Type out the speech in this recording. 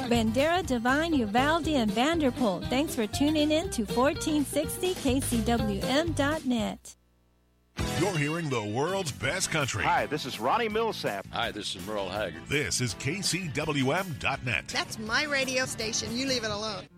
Bandera, Devine, Uvalde, and Vanderpool. Thanks for tuning in to 1460kcwm.net. You're hearing the world's best country. Hi, this is Ronnie Millsap. Hi, this is Merle Haggard. This is KCWM.net. That's my radio station. You leave it alone.